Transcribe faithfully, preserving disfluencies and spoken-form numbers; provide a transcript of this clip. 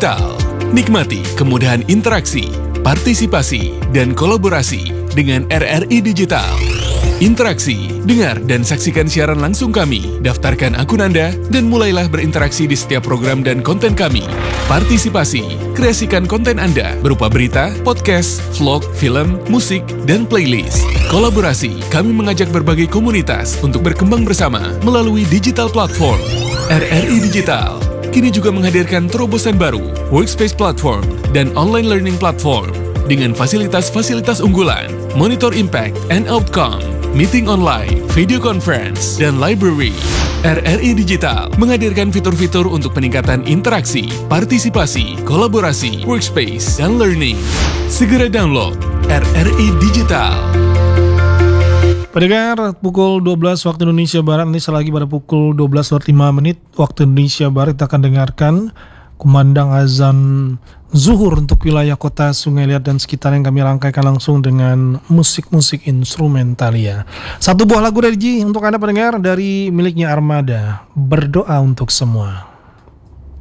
Digital. Nikmati kemudahan interaksi, partisipasi, dan kolaborasi dengan R R I Digital. Interaksi, dengar dan saksikan siaran langsung kami, daftarkan akun Anda, dan mulailah berinteraksi di setiap program dan konten kami. Partisipasi, kreasikan konten Anda berupa berita, podcast, vlog, film, musik, dan playlist. Kolaborasi, kami mengajak berbagai komunitas untuk berkembang bersama melalui digital platform. R R I Digital kini juga menghadirkan terobosan baru, workspace platform, dan online learning platform dengan fasilitas-fasilitas unggulan, monitor impact and outcome, meeting online, video conference, dan library. R R I Digital menghadirkan fitur-fitur untuk peningkatan interaksi, partisipasi, kolaborasi, workspace, dan learning. Segera download R R I Digital. Pendengar, pukul dua belas waktu Indonesia Barat, nanti selagi pada pukul dua belas lewat lima menit waktu Indonesia Barat kita akan dengarkan kumandang azan zuhur untuk wilayah kota Sungai Liat dan sekitar yang kami rangkaikan langsung dengan musik-musik instrumentalia. Satu buah lagu religi untuk Anda pendengar dari miliknya Armada, Berdoa Untuk Semua.